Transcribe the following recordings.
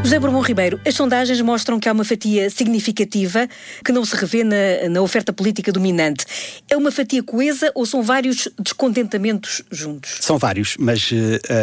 José Bourbon Ribeiro, as sondagens mostram que há uma fatia significativa que não se revê na oferta política dominante. É uma fatia coesa ou são vários descontentamentos juntos? São vários, mas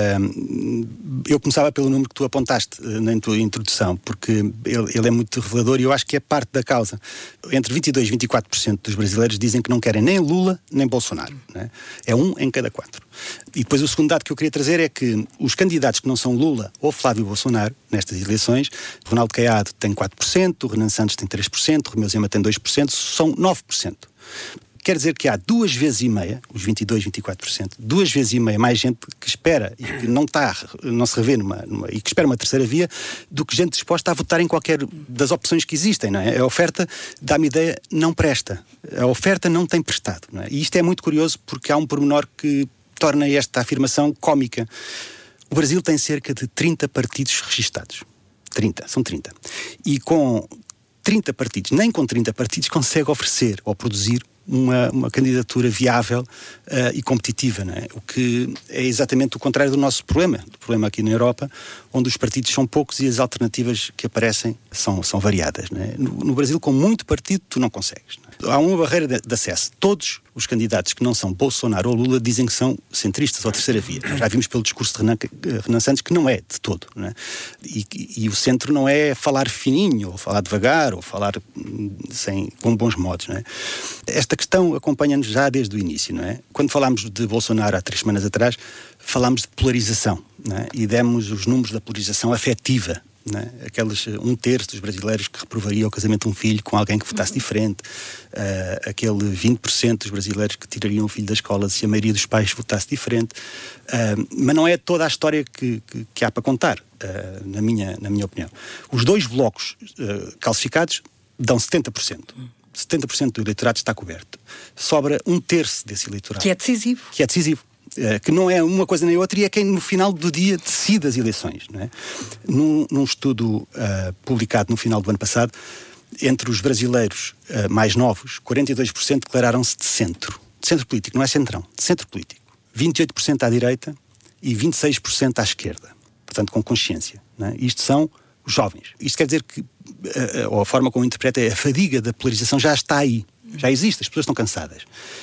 eu começava pelo número que tu apontaste na tua introdução, porque ele é muito revelador e eu acho que é parte da causa. Entre 22% e 24% dos brasileiros dizem que não querem nem Lula nem Bolsonaro. Né? É 1 em cada 4. E depois o segundo dado que eu queria trazer é que os candidatos que não são Lula ou Flávio Bolsonaro, nestas eleições, Ronaldo Caiado tem 4%, o Renan Santos tem 3%, o Romeu Zema tem 2%, são 9%. Quer dizer que há 2 vezes e meia, os 22%, 24%, 2 vezes e meia mais gente que espera e que não se revê e que espera uma terceira via do que gente disposta a votar em qualquer das opções que existem, não é? A oferta, dá-me ideia, não presta. A oferta não tem prestado, não é? E isto é muito curioso porque há um pormenor que torna esta afirmação cómica. O Brasil tem cerca de 30 partidos registados. São 30. E com 30 partidos, nem com 30 partidos consegue oferecer ou produzir uma candidatura viável e competitiva, não é? O que é exatamente o contrário do nosso problema, do problema aqui na Europa, onde os partidos são poucos e as alternativas que aparecem são variadas, não é? No Brasil, com muito partido, tu não consegues, não é? Há uma barreira de acesso. Todos os candidatos que não são Bolsonaro ou Lula dizem que são centristas ou terceira via. Já vimos pelo discurso de Renan Santos que não é de todo, não é? E o centro não é falar fininho, ou falar devagar, ou falar com bons modos, não é? Esta questão acompanha-nos já desde o início, não é? Quando falámos de Bolsonaro há 3 semanas atrás, falámos de polarização, não é? E demos os números da polarização afetiva, não é? Aqueles 1/3 dos brasileiros que reprovaria o casamento de um filho com alguém que votasse diferente, aquele 20% dos brasileiros que tirariam o filho da escola se a maioria dos pais votasse diferente, mas não é toda a história que há para contar, na minha opinião. Os 2 blocos calcificados dão 70%. 70% do eleitorado está coberto. Sobra 1/3 desse eleitorado. Que é decisivo. Que não é uma coisa nem outra e é quem no final do dia decide as eleições, não é? Num estudo publicado no final do ano passado, entre os brasileiros mais novos, 42% declararam-se de centro. De centro político, não é centrão, de centro político. 28% à direita e 26% à esquerda. Portanto, com consciência, não é? Isto são os jovens. Isto quer dizer que, ou a forma como interpreta, a fadiga da polarização já está aí. Já existe, as pessoas estão cansadas.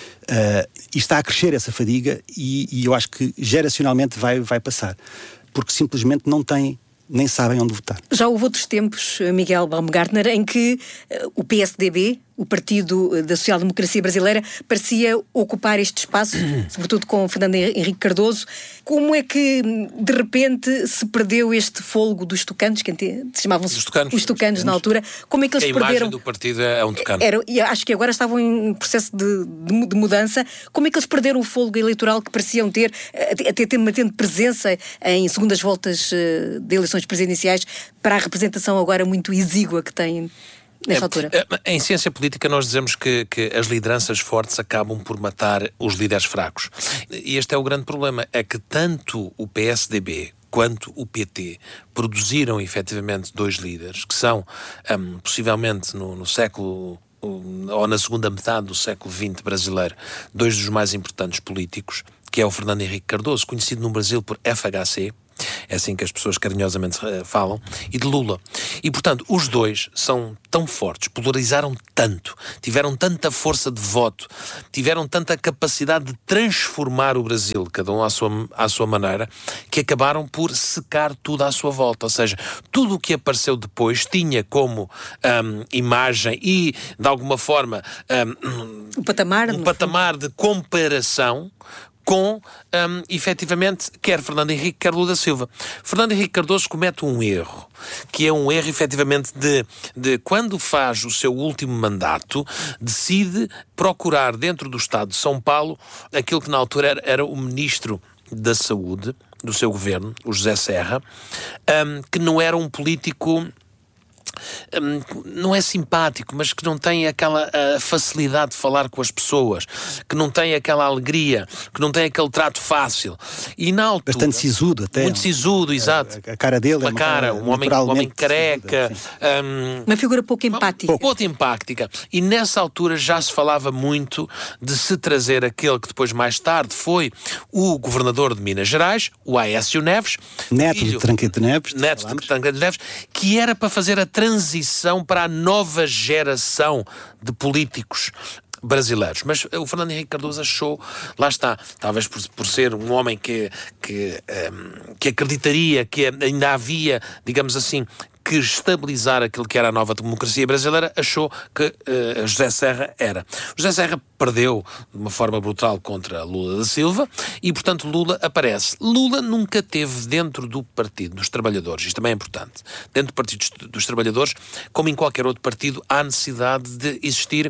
E está a crescer essa fadiga e eu acho que geracionalmente vai passar. Porque simplesmente não têm, nem sabem onde votar. Já houve outros tempos, Miguel Baumgartner, em que o PSDB, o Partido da Social Democracia Brasileira, parecia ocupar este espaço, sobretudo com Fernando Henrique Cardoso. Como é que, de repente, se perdeu este fôlego dos tucanos, que chamavam-se os tucanos na altura? Como é que eles perderam? A imagem do partido é um tucano. E acho que agora estavam em processo de mudança. Como é que eles perderam o fôlego eleitoral que pareciam ter, até mantendo presença em segundas voltas de eleições presidenciais, para a representação agora muito exígua que têm nesta altura? Em ciência política nós dizemos que as lideranças fortes acabam por matar os líderes fracos. E este é o grande problema, é que tanto o PSDB quanto o PT produziram efetivamente 2 líderes, que são possivelmente no século ou na segunda metade do século XX brasileiro, 2 dos mais importantes políticos, que é o Fernando Henrique Cardoso, conhecido no Brasil por FHC, é assim que as pessoas carinhosamente falam, e de Lula. E, portanto, os 2 são tão fortes, polarizaram tanto, tiveram tanta força de voto, tiveram tanta capacidade de transformar o Brasil, cada um à sua maneira, que acabaram por secar tudo à sua volta. Ou seja, tudo o que apareceu depois tinha como imagem e, de alguma forma, um patamar de comparação com, efetivamente, quer Fernando Henrique, quer Lula da Silva. Fernando Henrique Cardoso comete um erro, que é um erro, efetivamente, de quando faz o seu último mandato, decide procurar dentro do Estado de São Paulo aquilo que na altura era o Ministro da Saúde do seu governo, o José Serra, que não era um político não é simpático, mas que não tem aquela facilidade de falar com as pessoas, que não tem aquela alegria, que não tem aquele trato fácil. E na altura... Bastante sisudo até. Muito sisudo, exato. A cara dele uma cara, um homem careca. Uma figura pouco empática. Pouco empática. E nessa altura já se falava muito de se trazer aquele que depois, mais tarde, foi o governador de Minas Gerais, o Aécio Neves. Neto de Tancredo Neves. Neto de Tancredo Neves, que era para fazer a transição para a nova geração de políticos brasileiros. Mas o Fernando Henrique Cardoso achou, lá está, talvez por ser um homem que acreditaria que ainda havia, digamos assim, que estabilizar aquilo que era a nova democracia brasileira, achou que José Serra era. José Serra perdeu de uma forma brutal contra Lula da Silva e, portanto, Lula aparece. Lula nunca teve dentro do Partido dos Trabalhadores, isto também é importante, dentro do Partido dos Trabalhadores, como em qualquer outro partido, há necessidade de existir,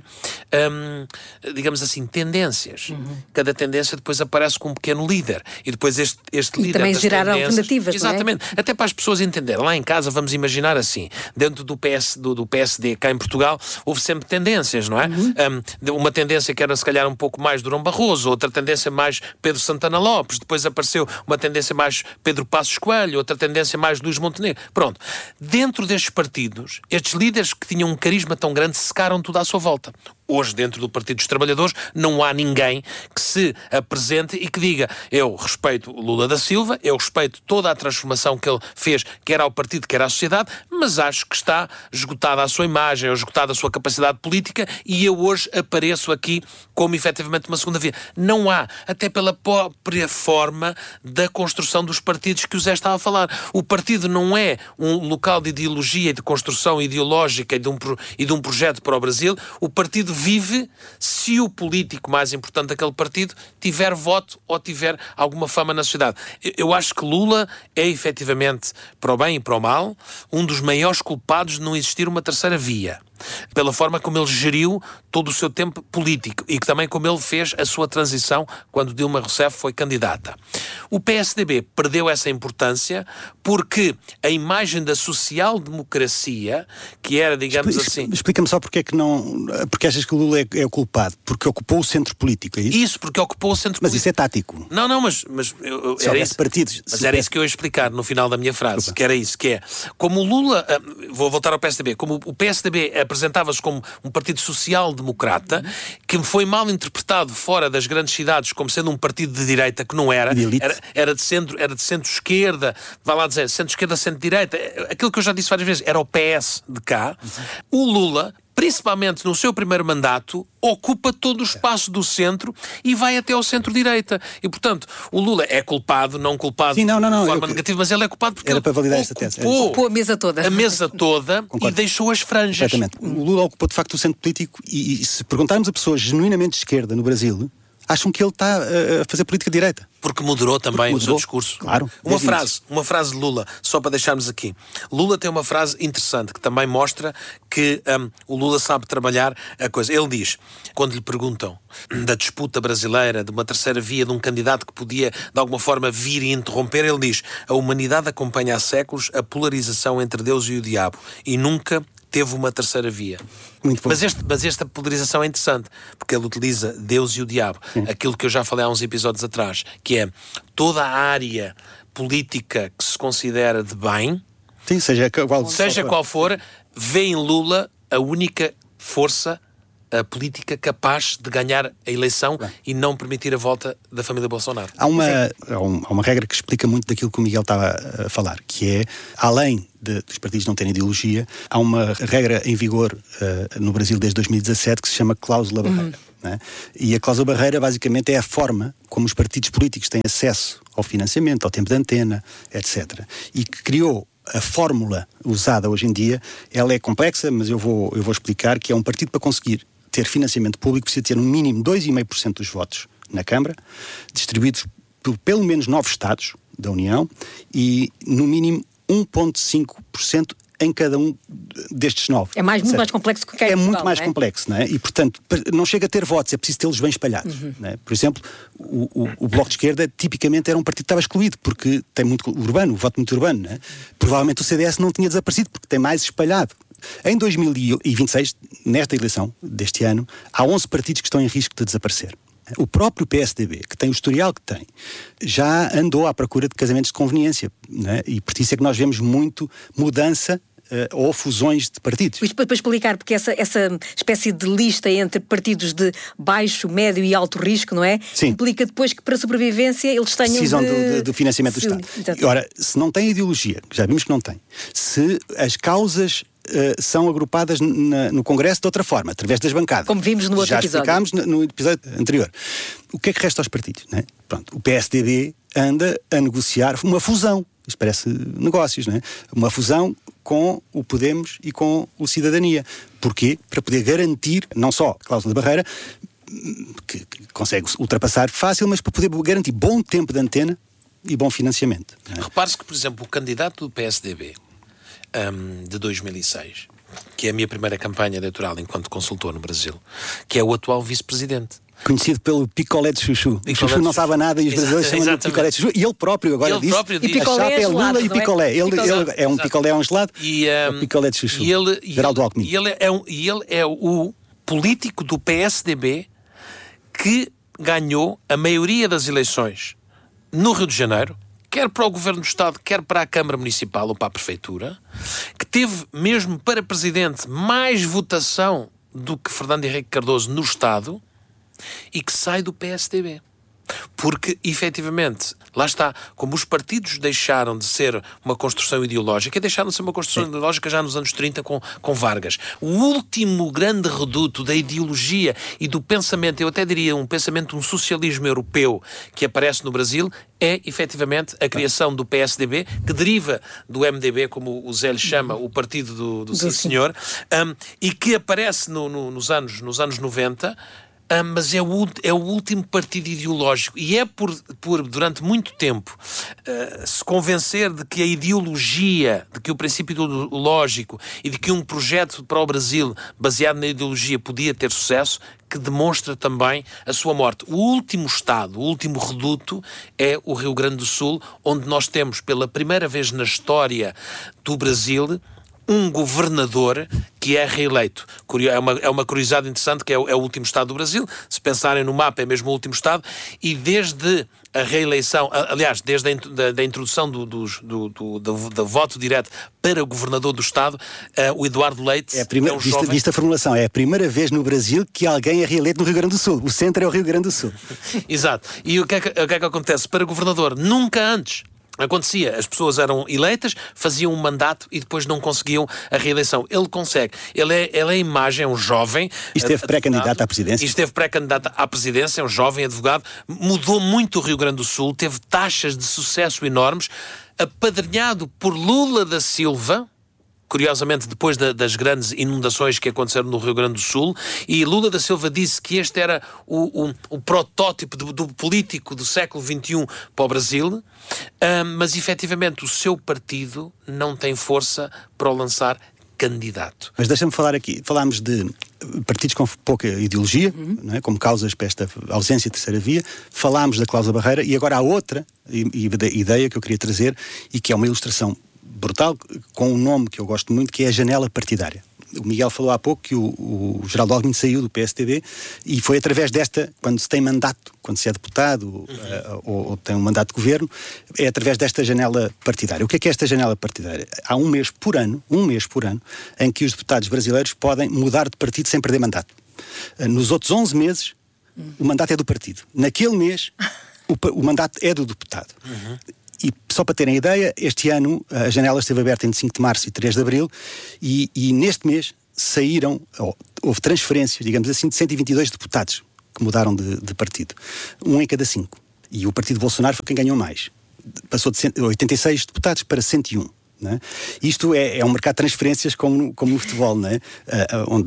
digamos assim, tendências. Cada tendência depois aparece com um pequeno líder. E depois este líder... E também gerar alternativas, exatamente, não é? Até para as pessoas entenderem. Lá em casa, vamos imaginar assim, dentro do PSD cá em Portugal, houve sempre tendências, não é? Uma tendência que era se calhar um pouco mais Durão Barroso, outra tendência mais Pedro Santana Lopes, depois apareceu uma tendência mais Pedro Passos Coelho, outra tendência mais Luís Montenegro. Pronto. Dentro destes partidos, estes líderes que tinham um carisma tão grande secaram tudo à sua volta. Hoje, dentro do Partido dos Trabalhadores, não há ninguém que se apresente e que diga: eu respeito Lula da Silva, eu respeito toda a transformação que ele fez, quer ao partido, quer à sociedade, mas acho que está esgotada a sua imagem, ou esgotada a sua capacidade política, e eu hoje apareço aqui como efetivamente uma segunda via. Não há, até pela própria forma da construção dos partidos que o Zé estava a falar. O partido não é um local de ideologia e de construção ideológica e de um projeto para o Brasil. O partido vive se o político mais importante daquele partido tiver voto ou tiver alguma fama na sociedade. Eu acho que Lula é efetivamente, para o bem e para o mal, um dos maiores culpados de não existir uma terceira via. Pela forma como ele geriu todo o seu tempo político e também como ele fez a sua transição quando Dilma Rousseff foi candidata. O PSDB perdeu essa importância porque a imagem da social-democracia, que era, digamos assim... Explica-me só porque é que não... Porque achas que o Lula é o culpado? Porque ocupou o centro político, é isso? Isso, porque ocupou o centro político. Mas isso é tático. Não, mas se houvesse partidos... Mas era isso que eu ia explicar no final da minha frase, que era isso, que é... Como o Lula... Vou voltar ao PSDB. Como o PSDB apresentava-se como um partido social-democrata, que foi mal interpretado fora das grandes cidades como sendo um partido de direita, que não era. Era de centro-esquerda, vai lá dizer, centro-esquerda, centro-direita. Aquilo que eu já disse várias vezes, era o PS de cá. O Lula, principalmente no seu primeiro mandato, ocupa todo o espaço do centro e vai até ao centro-direita. E, portanto, o Lula é culpado, não culpado de forma negativa, mas ele é culpado porque era para validar esta tese. Ocupou a mesa toda. A mesa toda e deixou as franjas. Exatamente. O Lula ocupou, de facto, o centro político e se perguntarmos a pessoas genuinamente de esquerda no Brasil, acham que ele está a fazer política de direita. Porque moderou também o seu discurso. Claro. Uma frase de Lula, só para deixarmos aqui. Lula tem uma frase interessante que também mostra que o Lula sabe trabalhar a coisa. Ele diz, quando lhe perguntam da disputa brasileira, de uma terceira via, de um candidato que podia, de alguma forma, vir e interromper, ele diz: a humanidade acompanha há séculos a polarização entre Deus e o diabo e nunca teve uma terceira via. Muito bom. Mas esta polarização é interessante, porque ele utiliza Deus e o diabo. Sim. Aquilo que eu já falei há uns episódios atrás, que é toda a área política que se considera de bem, sim, seja qual for, vê em Lula a única força política capaz de ganhar a eleição e não permitir a volta da família Bolsonaro. Há uma regra que explica muito daquilo que o Miguel estava a falar, que é, além dos partidos não terem ideologia, há uma regra em vigor no Brasil desde 2017 que se chama cláusula barreira. Né? E a cláusula barreira basicamente é a forma como os partidos políticos têm acesso ao financiamento, ao tempo de antena, etc. E que criou a fórmula usada hoje em dia. Ela é complexa, mas eu vou explicar que é um partido para conseguir ter financiamento público precisa ter no mínimo 2,5% dos votos na Câmara, distribuídos por pelo menos 9 Estados da União e no mínimo 1,5% em cada um destes 9. É muito mais complexo que é muito mais complexo, não é? E, portanto, não chega a ter votos, é preciso tê-los bem espalhados. Não é? Por exemplo, o Bloco de Esquerda tipicamente era um partido que estava excluído, porque tem muito urbano, o voto muito urbano. Não é? Provavelmente o CDS não tinha desaparecido, porque tem mais espalhado. Em 2026, nesta eleição deste ano, há 11 partidos que estão em risco de desaparecer. O próprio PSDB, que tem o historial que tem, já andou à procura de casamentos de conveniência, né? E por isso é que nós vemos muito mudança ou fusões de partidos. Isto para explicar, porque essa espécie de lista entre partidos de baixo, médio e alto risco, não é? Sim. Implica depois que para a sobrevivência eles tenham precisam do financiamento do Estado. Exatamente. Ora, se não tem ideologia, já vimos que não tem, se as causas são agrupadas no Congresso de outra forma, através das bancadas. Como vimos no outro episódio. Já explicámos no episódio anterior. O que é que resta aos partidos? Não é? Pronto, o PSDB anda a negociar uma fusão. Isto parece negócios, não é? Uma fusão com o Podemos e com o Cidadania. Porquê? Para poder garantir, não só a cláusula da barreira, que consegue ultrapassar fácil, mas para poder garantir bom tempo de antena e bom financiamento. Não é? Repare-se que, por exemplo, o candidato do PSDB de 2006, que é a minha primeira campanha eleitoral enquanto consultor no Brasil, que é o atual vice-presidente. Conhecido pelo picolé de chuchu. O chuchu não sabe nada e os brasileiros chamam de picolé de chuchu. E ele próprio agora diz, a chapa é Lula e picolé. Ele é um picolé a um gelado, é um picolé de chuchu. Geraldo Alckmin. E ele é o político do PSDB que ganhou a maioria das eleições no Rio de Janeiro, quer para o Governo do Estado, quer para a Câmara Municipal ou para a Prefeitura, que teve mesmo para Presidente mais votação do que Fernando Henrique Cardoso no Estado, e que sai do PSDB. Porque, efetivamente, lá está, como os partidos deixaram de ser uma construção ideológica, deixaram de ser uma construção ideológica já nos anos 30 com Vargas. O último grande reduto da ideologia e do pensamento, eu até diria um pensamento, um socialismo europeu que aparece no Brasil, é, efetivamente, a criação do PSDB, que deriva do MDB, como o Zé lhe chama, o partido do Sim Senhor, e que aparece nos anos 90, mas é o último partido ideológico e é por durante muito tempo se convencer de que a ideologia, de que o princípio ideológico e de que um projeto para o Brasil baseado na ideologia podia ter sucesso, que demonstra também a sua morte. O último estado, o último reduto é o Rio Grande do Sul, onde nós temos pela primeira vez na história do Brasil um governador que é reeleito. É uma curiosidade interessante, que é o último estado do Brasil. Se pensarem no mapa, é mesmo o último estado. E desde a reeleição, aliás, desde a introdução do voto direto para o governador do estado, o Eduardo Leite é um jovem... Vista a formulação, é a primeira vez no Brasil que alguém é reeleito no Rio Grande do Sul. O centro é o Rio Grande do Sul. Exato. E o que é que acontece? Para governador, nunca antes acontecia, as pessoas eram eleitas, faziam um mandato e depois não conseguiam a reeleição. Ele consegue. Ele é a imagem, é um jovem... Esteve pré-candidato à presidência. Esteve pré-candidato à presidência, é um jovem advogado, mudou muito o Rio Grande do Sul, teve taxas de sucesso enormes, apadrinhado por Lula da Silva, curiosamente depois das grandes inundações que aconteceram no Rio Grande do Sul, e Lula da Silva disse que este era o protótipo do político do século XXI para o Brasil, mas efetivamente o seu partido não tem força para o lançar candidato. Mas deixa-me falar aqui, falámos de partidos com pouca ideologia, não é? Como causas para esta ausência de terceira via, falámos da cláusula barreira e agora há outra ideia que eu queria trazer e que é uma ilustração brutal, com um nome que eu gosto muito, que é a janela partidária. O Miguel falou há pouco que o Geraldo Alckmin saiu do PSDB e foi através desta, quando se tem mandato, quando se é deputado ou tem um mandato de governo, é através desta janela partidária. O que é esta janela partidária? Há um mês por ano, em que os deputados brasileiros podem mudar de partido sem perder mandato. Nos outros 11 meses, o mandato é do partido. Naquele mês, o mandato é do deputado. E só para terem ideia, este ano a janela esteve aberta entre 5 de março e 3 de abril e neste mês houve transferências, digamos assim, de 122 deputados que mudaram de partido. Um em cada 5. E o partido Bolsonaro foi quem ganhou mais. Passou de 86 deputados para 101. Não é? Isto é um mercado de transferências como no futebol, não é? Onde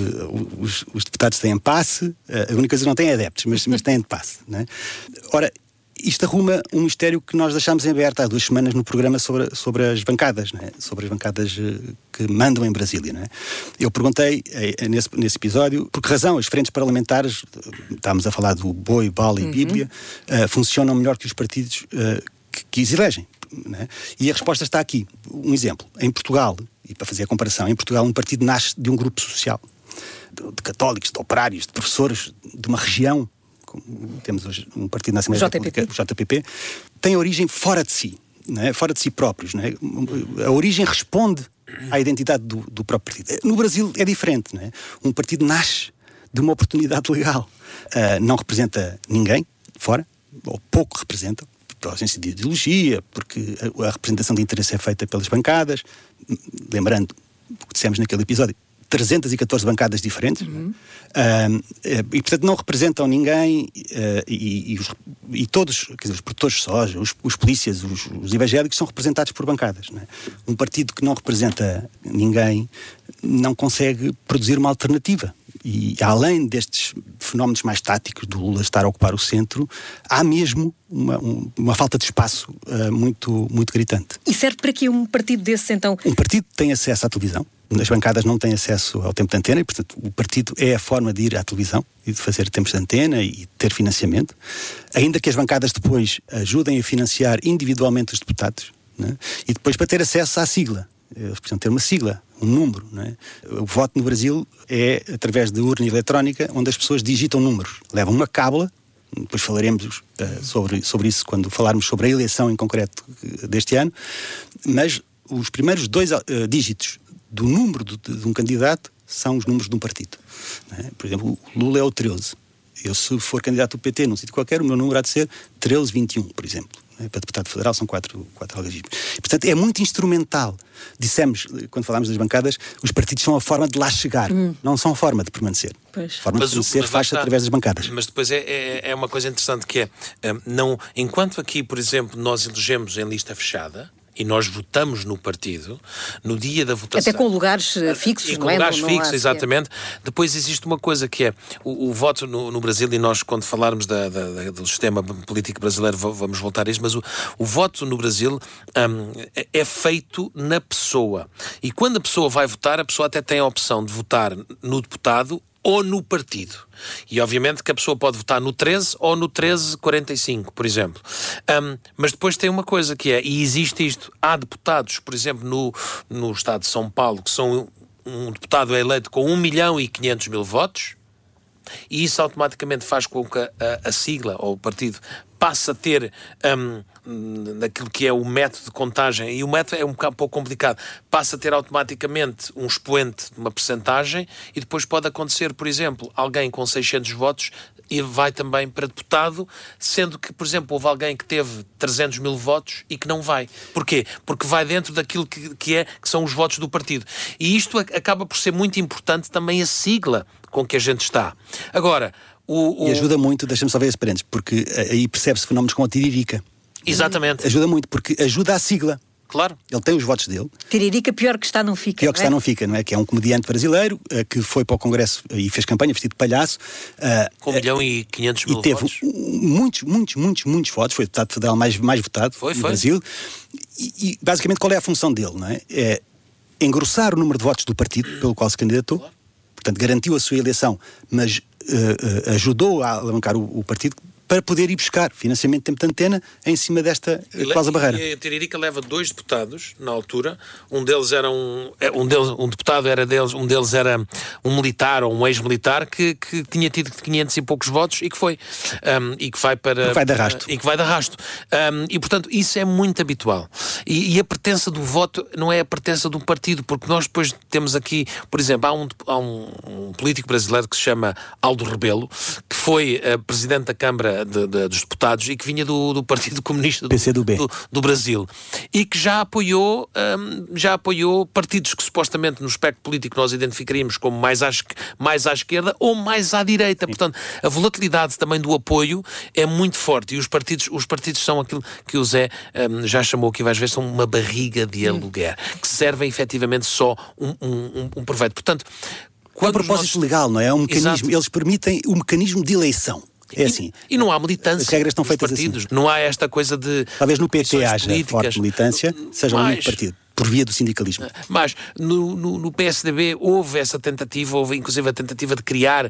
os deputados têm passe, a única coisa que não têm é adeptos, mas têm de passe. Não é? Ora, isto arruma um mistério que nós deixámos em aberto há 2 semanas no programa sobre as bancadas, não é? Sobre as bancadas que mandam em Brasília. Não é? Eu perguntei nesse episódio por que razão as frentes parlamentares, estávamos a falar do Boi, Bala e Bíblia, funcionam melhor que os partidos que os elegem. Não é? E a resposta está aqui. Um exemplo. Em Portugal, e para fazer a comparação, em Portugal um partido nasce de um grupo social, de católicos, de operários, de professores, de uma região. Temos hoje um partido na Assembleia da República, o JPP, tem origem fora de si, não é? Fora de si próprios. Não é? A origem responde à identidade do próprio partido. No Brasil é diferente. Não é? Um partido nasce de uma oportunidade legal. Não representa ninguém fora, ou pouco representa, pela ausência de ideologia, porque a representação de interesse é feita pelas bancadas. Lembrando o que dissemos naquele episódio, 314 bancadas diferentes, e portanto não representam ninguém, e todos, quer dizer, os produtores de soja, os polícias, os evangélicos são representados por bancadas. Não é? Um partido que não representa ninguém não consegue produzir uma alternativa. E além destes fenómenos mais táticos do Lula estar a ocupar o centro, há mesmo uma falta de espaço muito, muito gritante. E serve para que um partido desses, então? Um partido tem acesso à televisão. As bancadas não têm acesso ao tempo de antena e, portanto, o partido é a forma de ir à televisão e de fazer tempos de antena e ter financiamento. Ainda que as bancadas depois ajudem a financiar individualmente os deputados, né? E depois para ter acesso à sigla. Eles precisam ter uma sigla, um número. Não é? O voto no Brasil é através de urna eletrónica, onde as pessoas digitam números. Levam uma cábula, depois falaremos sobre isso quando falarmos sobre a eleição em concreto deste ano, mas os primeiros 2 dígitos do número de um candidato são os números de um partido. Não é? Por exemplo, o Lula é o 13. Eu, se for candidato do PT num sítio qualquer, o meu número há de ser 1321, por exemplo. Para deputado federal são 4 algarismos. Portanto, é muito instrumental. Dissemos, quando falámos das bancadas, os partidos são a forma de lá chegar, não são a forma de permanecer. Pois. A forma de permanecer faz-se através das bancadas. Mas depois é uma coisa interessante que não, enquanto aqui, por exemplo, nós elegemos em lista fechada, e nós votamos no partido, no dia da votação... Até com lugares fixos, e com lugares fixos, exatamente. Depois existe uma coisa que é o voto no Brasil, e nós, quando falarmos do sistema político brasileiro, vamos voltar a isso, mas o voto no Brasil é feito na pessoa. E quando a pessoa vai votar, a pessoa até tem a opção de votar no deputado ou no partido. E obviamente que a pessoa pode votar no 13 ou no 1345, por exemplo. Mas depois tem uma coisa que é, e existe isto, há deputados, por exemplo, no estado de São Paulo, que são um deputado é eleito com 1.500.000 votos, e isso automaticamente faz com que a sigla ou o partido passe a ter naquilo que é o método de contagem, e o método é um pouco complicado, passa a ter automaticamente um expoente de uma percentagem, e depois pode acontecer, por exemplo, alguém com 600 votos e vai também para deputado, sendo que, por exemplo, houve alguém que teve 300.000 votos e que não vai. Porquê? Porque vai dentro daquilo que são os votos do partido. E isto acaba por ser muito importante também a sigla com que a gente está. Agora, E ajuda muito, deixa-me só ver esse parênteses, porque aí percebe-se fenómenos como a Tiririca. Exatamente. Ajuda muito, porque ajuda a sigla. Claro. Ele tem os votos dele. Tiririca, pior que está não fica. Pior que está não fica, não é? Que é um comediante brasileiro que foi para o Congresso e fez campanha vestido de palhaço. Com 1.500.000 e teve votos. muitos votos. Foi o deputado federal mais votado no Brasil. E basicamente qual é a função dele, não é? É engrossar o número de votos do partido pelo qual se candidatou. Claro. Portanto, garantiu a sua eleição, mas ajudou a alavancar o partido para poder ir buscar financiamento de tempo de antena em cima desta cláusula barreira. E a Tiririca leva 2 deputados, na altura. Um deles era um deles era um militar ou um ex-militar que tinha tido 500 e poucos votos e que foi. E que vai para... Que vai de arrasto. E que vai de arrasto. E, portanto, isso é muito habitual. E a pertença do voto não é a pertença de um partido, porque nós depois temos aqui, por exemplo, há um político brasileiro que se chama Aldo Rebelo, que foi presidente da Câmara dos deputados e que vinha do Partido Comunista do Brasil, e que já apoiou partidos que supostamente no espectro político nós identificaríamos como mais à esquerda ou mais à direita. Portanto, a volatilidade também do apoio é muito forte, e os partidos são aquilo que o Zé já chamou aqui várias vezes, são uma barriga de aluguer, que servem efetivamente só um proveito. Portanto, é um propósito legal, não é? É um mecanismo. Exato. Eles permitem o mecanismo de eleição. É assim. E não há militância. As regras estão feitas partidos. Assim. Não há esta coisa de... Talvez no PT haja forte militância, seja um único partido, por via do sindicalismo. Mas no PSDB houve essa tentativa, houve inclusive a tentativa de criar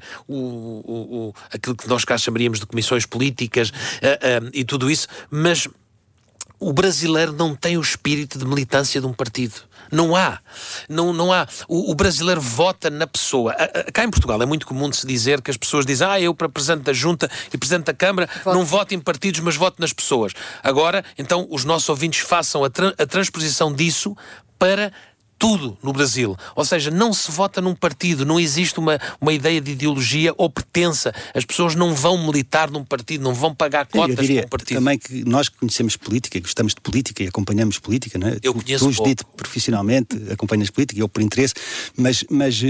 aquilo que nós cá chamaríamos de comissões políticas e tudo isso, mas O brasileiro não tem o espírito de militância de um partido. Não há. Não há. O brasileiro vota na pessoa. Cá em Portugal é muito comum de se dizer que as pessoas dizem eu para Presidente da Junta e Presidente da Câmara não voto em partidos, mas voto nas pessoas. Agora, então, os nossos ouvintes façam a transposição disso para tudo no Brasil. Ou seja, não se vota num partido, não existe uma ideia de ideologia ou pertença. As pessoas não vão militar num partido, não vão pagar cotas num partido. Também que nós que conhecemos política, gostamos de política e acompanhamos política, não é? Eu conheço pouco. Tu, Judite, profissionalmente, acompanhas política, eu por interesse, mas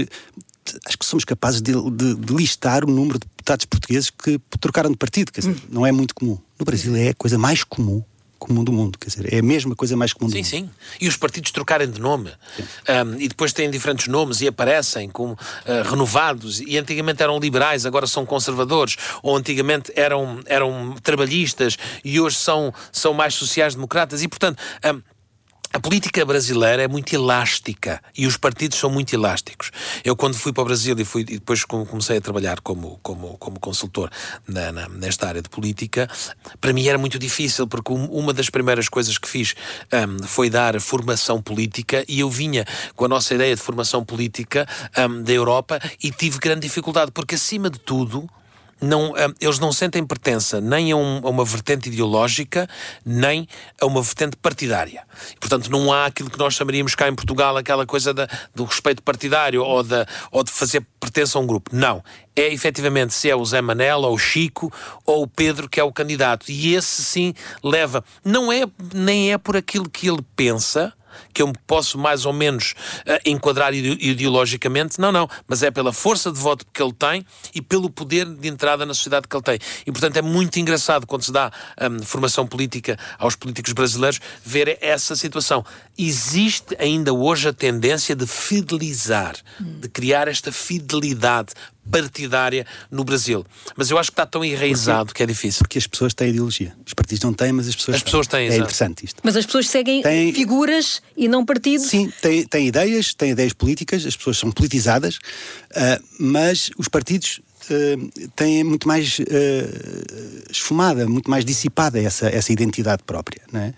acho que somos capazes de listar o número de deputados portugueses que trocaram de partido, quer dizer, não é muito comum. No Brasil é a coisa mais comum do mundo, quer dizer, é a mesma coisa mais comum do mundo. Sim. E os partidos trocarem de nome. E depois têm diferentes nomes e aparecem como renovados. E antigamente eram liberais, agora são conservadores. Ou antigamente eram trabalhistas e hoje são mais sociais-democratas. E, portanto, a política brasileira é muito elástica e os partidos são muito elásticos. Eu, quando fui para o Brasil e depois comecei a trabalhar como consultor nesta área de política, para mim era muito difícil, porque uma das primeiras coisas que fiz foi dar formação política, e eu vinha com a nossa ideia de formação política da Europa e tive grande dificuldade, porque, acima de tudo, eles não sentem pertença nem a uma vertente ideológica, nem a uma vertente partidária. E, portanto, não há aquilo que nós chamaríamos cá em Portugal, aquela coisa do respeito partidário ou de fazer pertença a um grupo. Não. É efetivamente se é o Zé Manel, ou o Chico, ou o Pedro que é o candidato. E esse sim leva. Nem é por aquilo que ele pensa, que eu me posso mais ou menos enquadrar ideologicamente, não, mas é pela força de voto que ele tem e pelo poder de entrada na sociedade que ele tem. E, portanto, é muito engraçado quando se dá formação política aos políticos brasileiros ver essa situação. Existe ainda hoje a tendência de fidelizar, de criar esta fidelidade partidária no Brasil. Mas eu acho que está tão enraizado que é difícil. Porque as pessoas têm ideologia. Os partidos não têm, mas as pessoas têm. É interessante isto. Mas as pessoas seguem figuras e não partidos? Sim, têm ideias políticas, as pessoas são politizadas, mas os partidos têm muito mais esfumada, muito mais dissipada essa identidade própria, não é?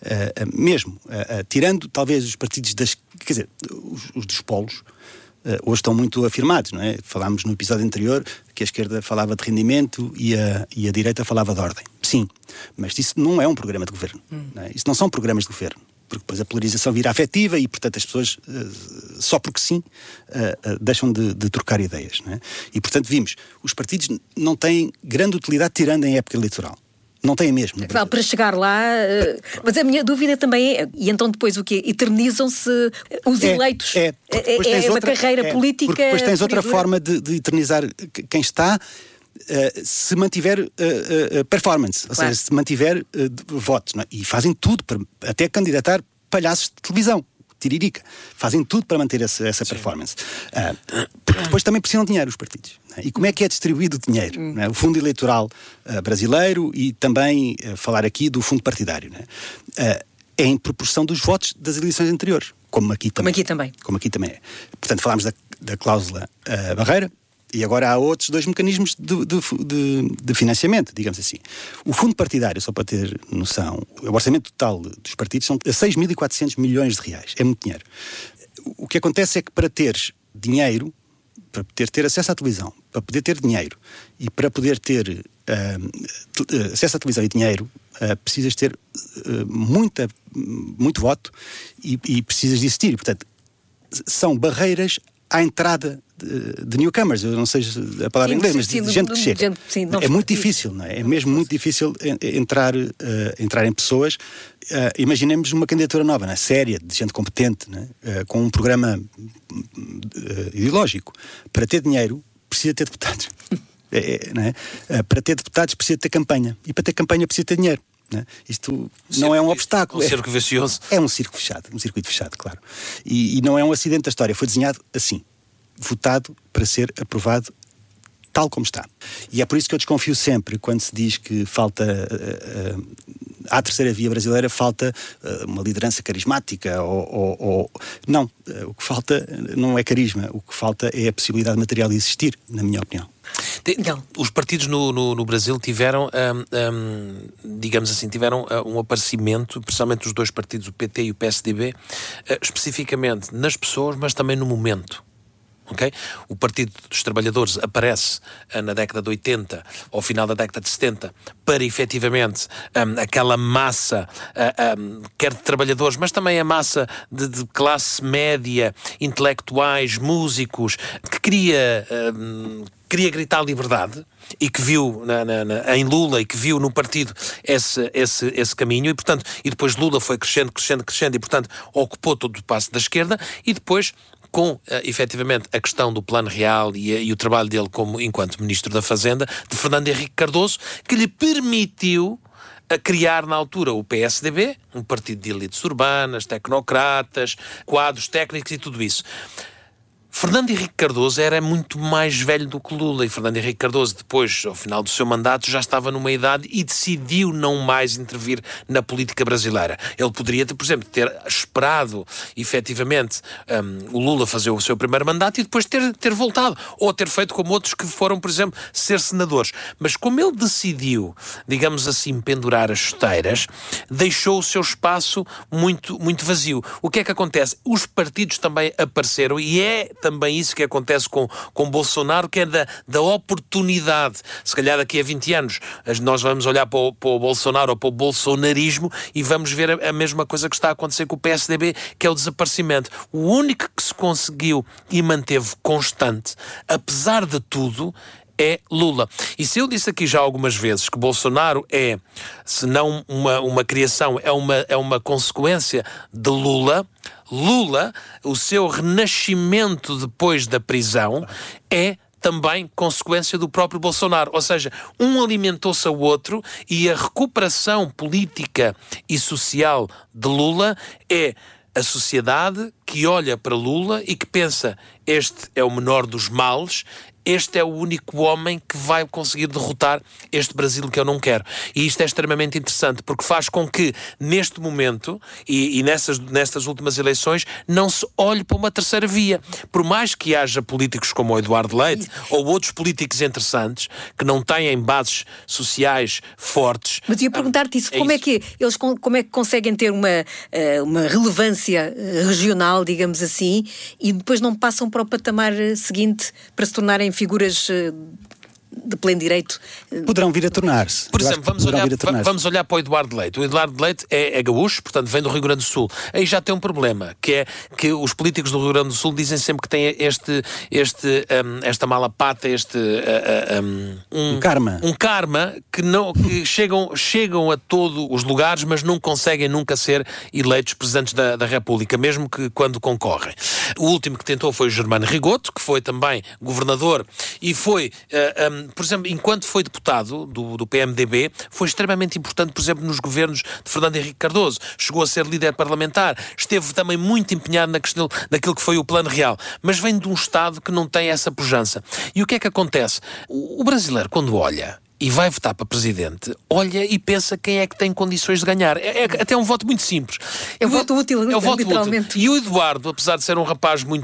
Tirando talvez os partidos quer dizer, os dos polos, hoje estão muito afirmados, não é? Falámos no episódio anterior que a esquerda falava de rendimento e a direita falava de ordem. Sim, mas isso não é um programa de governo. Não é? Isso não são programas de governo. Porque depois a polarização vira afetiva e, portanto, as pessoas, só porque sim, deixam de trocar ideias. Não é? E, portanto, vimos, os partidos não têm grande utilidade tirando em época eleitoral. Não têm mesmo. Para chegar lá, mas a minha dúvida também é, e então depois o quê? Eternizam-se os eleitos? É uma carreira política. Porque depois tens outra forma de eternizar quem está, se mantiver performance, ou seja, se mantiver votos. Não é? E fazem tudo, até candidatar palhaços de televisão. Tiririca. Fazem tudo para manter essa performance. Porque depois também precisam de dinheiro os partidos. Não é? E como é que é distribuído o dinheiro? Não é? O fundo eleitoral brasileiro e também falar aqui do fundo partidário. Não é? É em proporção dos votos das eleições anteriores. Como aqui também. Como aqui também é. Portanto, falámos da cláusula barreira. E agora há outros dois mecanismos de financiamento, digamos assim. O fundo partidário, só para ter noção, o orçamento total dos partidos são 6.400 milhões de reais. É muito dinheiro. O que acontece é que para teres dinheiro, para poder ter acesso à televisão, para poder ter dinheiro e para poder ter acesso à televisão e dinheiro, precisas ter muito voto e precisas de existir. E, portanto, são barreiras à entrada de newcomers, eu não sei a palavra em inglês, mas de gente que chega. É muito difícil, não é? É mesmo muito difícil entrar em pessoas. Imaginemos uma candidatura nova, não é? Séria, de gente competente, não é? Com um programa ideológico. Para ter dinheiro, precisa ter deputados. Não é? Para ter deputados, precisa ter campanha. E para ter campanha, precisa ter dinheiro. Não é? Isto não é um obstáculo. Um circo vicioso. É um circo fechado, um circuito fechado, claro. E não é um acidente da história, foi desenhado assim. Votado para ser aprovado tal como está. E é por isso que eu desconfio sempre quando se diz que falta à terceira via brasileira falta uma liderança carismática não, o que falta não é carisma, o que falta é a possibilidade material de existir, na minha opinião. Os partidos no Brasil tiveram, digamos assim, tiveram um aparecimento, principalmente os dois partidos, o PT e o PSDB, especificamente nas pessoas, mas também no momento. Okay? O Partido dos Trabalhadores aparece na década de 80, ao final da década de 70, para efetivamente aquela massa, quer de trabalhadores, mas também a massa de classe média, intelectuais, músicos, que queria gritar liberdade e que viu em Lula e que viu no partido esse caminho e depois Lula foi crescendo e portanto ocupou todo o passo da esquerda e depois com, efetivamente, a questão do Plano Real e o trabalho dele enquanto Ministro da Fazenda, de Fernando Henrique Cardoso, que lhe permitiu criar, na altura, o PSDB, um partido de elites urbanas, tecnocratas, quadros técnicos e tudo isso. Fernando Henrique Cardoso era muito mais velho do que Lula e Fernando Henrique Cardoso, depois, ao final do seu mandato, já estava numa idade e decidiu não mais intervir na política brasileira. Ele poderia, por exemplo, ter esperado, efetivamente, o Lula fazer o seu primeiro mandato e depois ter voltado. Ou ter feito como outros que foram, por exemplo, ser senadores. Mas como ele decidiu, digamos assim, pendurar as chuteiras, deixou o seu espaço muito, muito vazio. O que é que acontece? Os partidos também apareceram e é também isso que acontece com Bolsonaro, que é da oportunidade. Se calhar daqui a 20 anos nós vamos olhar para o Bolsonaro ou para o bolsonarismo e vamos ver a mesma coisa que está a acontecer com o PSDB, que é o desaparecimento. O único que se conseguiu e manteve constante, apesar de tudo, é Lula. E se eu disse aqui já algumas vezes que Bolsonaro é, se não uma criação, é uma consequência de Lula, o seu renascimento depois da prisão é também consequência do próprio Bolsonaro. Ou seja, um alimentou-se ao outro e a recuperação política e social de Lula é a sociedade que olha para Lula e que pensa: este é o menor dos males, este é o único homem que vai conseguir derrotar este Brasil que eu não quero. E isto é extremamente interessante, porque faz com que, neste momento, e nestas últimas eleições, não se olhe para uma terceira via. Por mais que haja políticos como o Eduardo Leite, ou outros políticos interessantes, que não têm bases sociais fortes... Mas ia perguntar-te isso, como é que conseguem ter uma relevância regional, digamos assim, e depois não passam para o patamar seguinte para se tornarem figuras de pleno direito? Poderão vir a tornar-se. Por exemplo, vamos olhar para o Eduardo Leite. O Eduardo Leite é gaúcho, portanto vem do Rio Grande do Sul. Aí já tem um problema, que é que os políticos do Rio Grande do Sul dizem sempre que têm esta mala pata, um karma que chegam a todos os lugares, mas não conseguem nunca ser eleitos presidentes da República, mesmo que quando concorrem. O último que tentou foi o Germano Rigoto, que foi também governador e foi... por exemplo, enquanto foi deputado do PMDB, foi extremamente importante, por exemplo, nos governos de Fernando Henrique Cardoso. Chegou a ser líder parlamentar, esteve também muito empenhado naquilo que foi o Plano Real, mas vem de um Estado que não tem essa pujança. E o que é que acontece? O brasileiro, quando olha e vai votar para presidente, olha e pensa quem é que tem condições de ganhar. É até um voto muito simples. É um voto útil, literalmente. Útil. E o Eduardo, apesar de ser um rapaz um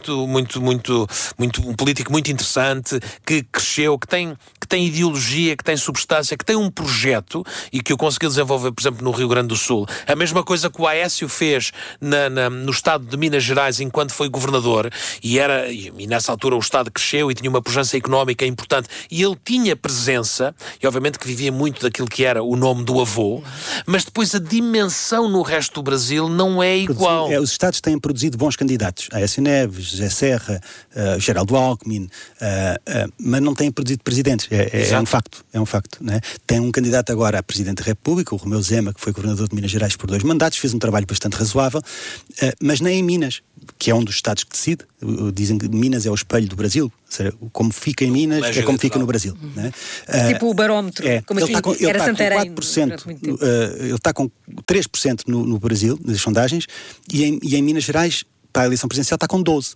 político muito interessante, que cresceu, que tem ideologia, que tem substância, que tem um projeto e que o conseguiu desenvolver, por exemplo, no Rio Grande do Sul. A mesma coisa que o Aécio fez no estado de Minas Gerais enquanto foi governador, e nessa altura o estado cresceu e tinha uma pujança económica importante, e ele tinha presença, e obviamente que vivia muito daquilo que era o nome do avô, mas depois a dimensão no resto do Brasil não é igual. Os Estados têm produzido bons candidatos. Aécio Neves, José Serra, Geraldo Alckmin, mas não têm produzido presidentes. É um facto. Né? Tem um candidato agora a Presidente da República, o Romeu Zema, que foi governador de Minas Gerais por 2 mandatos, fez um trabalho bastante razoável, mas nem em Minas, que é um dos Estados que decide. Dizem que Minas é o espelho do Brasil. Ou seja, como fica em Minas é como fica no Brasil. Né? Tipo o barómetro, como era Santarém. Ele está com 3% no Brasil, nas sondagens, e em Minas Gerais, para a eleição presidencial, está com 12%.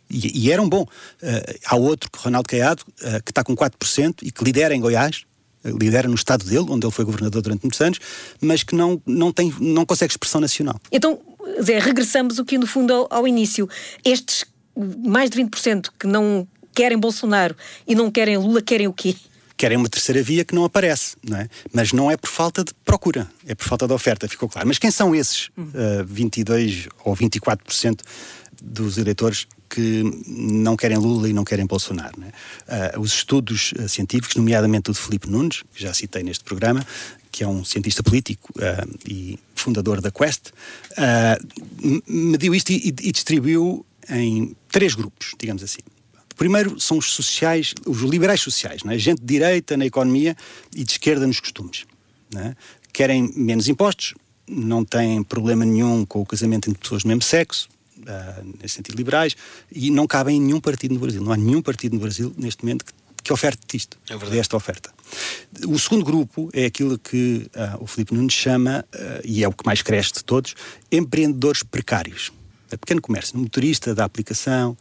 e eram bom. Há outro, Ronaldo Caiado, que está com 4% e que lidera em Goiás, lidera no estado dele, onde ele foi governador durante muitos anos, mas que não consegue expressão nacional. Então, Zé, regressamos aqui no fundo ao início. Estes mais de 20% que não querem Bolsonaro e não querem Lula, querem o quê? Querem uma terceira via que não aparece, não é? Mas não é por falta de procura, é por falta de oferta, ficou claro. Mas quem são esses 22 ou 24% dos eleitores que não querem Lula e não querem Bolsonaro, não é? Os estudos científicos, nomeadamente o de Filipe Nunes, que já citei neste programa, que é um cientista político e fundador da Quest, mediu isto e distribuiu em 3 grupos, digamos assim. O primeiro são os sociais, os liberais sociais, não é? Gente de direita na economia e de esquerda nos costumes, não é? Querem menos impostos, não têm problema nenhum com o casamento entre pessoas do mesmo sexo, nesse sentido liberais, e não cabem em nenhum partido no Brasil. Não há nenhum partido no Brasil neste momento que oferte isto, esta oferta. O segundo grupo é aquilo que o Filipe Nunes chama, e é o que mais cresce de todos, empreendedores precários. Pequeno comércio, um motorista da aplicação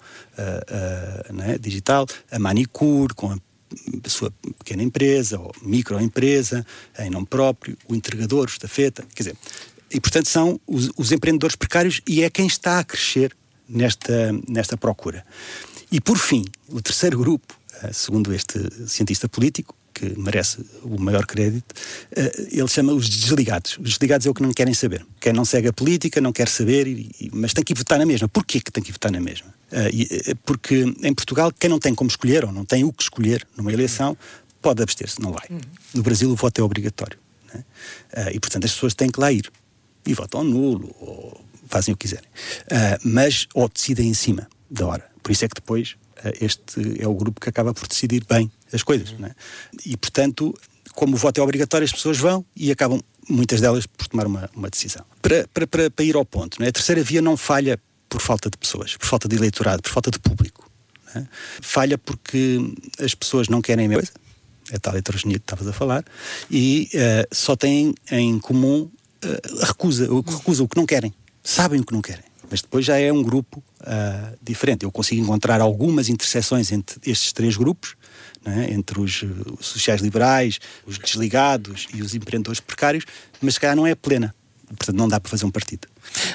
né, digital, a manicure, com a sua pequena empresa ou microempresa, em nome próprio, o entregador, estafeta, quer dizer, e portanto são os empreendedores precários e é quem está a crescer nesta procura. E por fim, o terceiro grupo, segundo este cientista político, que merece o maior crédito, ele chama os desligados. Os desligados é o que não querem saber. Quem não segue a política, não quer saber, mas tem que ir votar na mesma. Porquê que tem que ir votar na mesma? Porque em Portugal, quem não tem como escolher, ou não tem o que escolher numa eleição, pode abster-se, não vai. No Brasil o voto é obrigatório, né? E portanto as pessoas têm que lá ir. E votam nulo, ou fazem o que quiserem. Mas, ou decidem em cima da hora. Por isso é que depois este é o grupo que acaba por decidir bem as coisas, não é? E, portanto, como o voto é obrigatório, as pessoas vão e acabam, muitas delas, por tomar uma decisão. Para ir ao ponto, não é? A terceira via não falha por falta de pessoas, por falta de eleitorado, por falta de público, não é? Falha porque as pessoas não querem a mesma coisa, é tal heterogeneia que estavas a falar, e só têm em comum a recusa, o que não querem. Sabem o que não querem. Mas depois já é um grupo diferente. Eu consigo encontrar algumas interseções entre estes 3 grupos, não é? Entre os sociais-liberais, os desligados e os empreendedores precários, mas se calhar não é plena. Portanto, não dá para fazer um partido.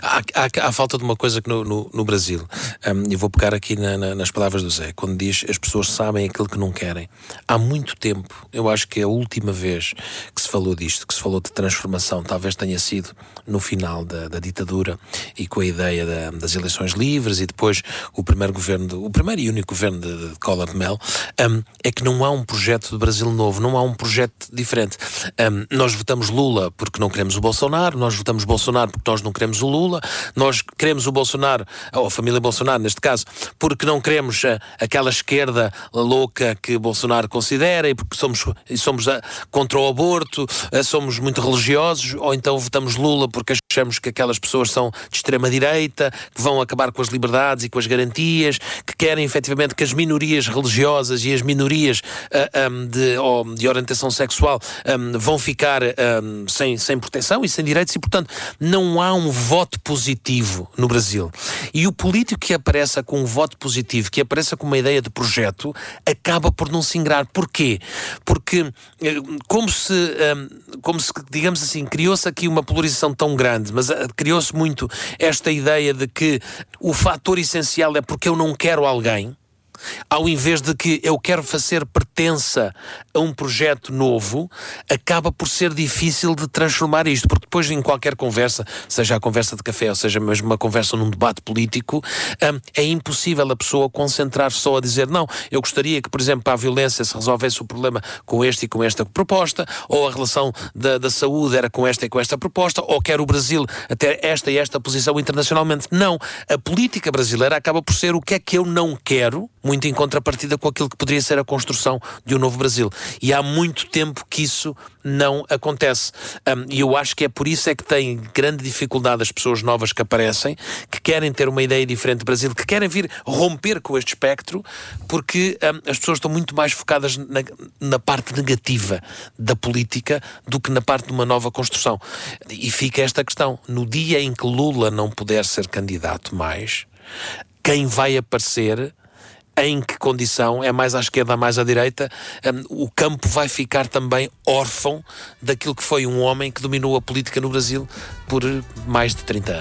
Há falta de uma coisa que no Brasil, e vou pegar aqui nas palavras do Zé, quando diz as pessoas sabem aquilo que não querem. Há muito tempo, eu acho que a última vez que se falou disto, que se falou de transformação, talvez tenha sido no final da ditadura e com a ideia das eleições livres e depois o primeiro e único governo de Collor de Mello, é que não há um projeto de Brasil novo, não há um projeto diferente. Nós votamos Lula porque não queremos o Bolsonaro, nós votamos Bolsonaro porque nós não queremos o Lula, nós queremos o Bolsonaro, ou a família Bolsonaro neste caso, porque não queremos aquela esquerda louca que Bolsonaro considera e porque somos contra o aborto, somos muito religiosos, ou então votamos Lula porque achamos que aquelas pessoas são de extrema-direita, que vão acabar com as liberdades e com as garantias, que querem efetivamente que as minorias religiosas e as minorias de orientação sexual vão ficar sem proteção e sem direitos e, portanto, não há um voto positivo no Brasil. E o político que apareça com um voto positivo, que apareça com uma ideia de projeto, acaba por não se ingrar. Porquê? Porque como se digamos assim, criou-se aqui uma polarização tão grande, mas criou-se muito esta ideia de que o fator essencial é porque eu não quero alguém, ao invés de que eu quero fazer pertença a um projeto novo, acaba por ser difícil de transformar isto, porque depois em qualquer conversa, seja a conversa de café ou seja mesmo uma conversa num debate político, é impossível a pessoa concentrar-se só a dizer não, eu gostaria que, por exemplo, para a violência se resolvesse o problema com este e com esta proposta, ou a relação da saúde era com esta e com esta proposta, ou quer o Brasil até esta e esta posição internacionalmente. Não, a política brasileira acaba por ser o que é que eu não quero, muito em contrapartida com aquilo que poderia ser a construção de um novo Brasil. E há muito tempo que isso não acontece. E eu acho que é por isso é que tem grande dificuldade as pessoas novas que aparecem, que querem ter uma ideia diferente do Brasil, que querem vir romper com este espectro, porque as pessoas estão muito mais focadas na parte negativa da política do que na parte de uma nova construção. E fica esta questão. No dia em que Lula não puder ser candidato mais, quem vai aparecer, em que condição, é mais à esquerda, mais à direita, o campo vai ficar também órfão daquilo que foi um homem que dominou a política no Brasil por mais de 30 anos.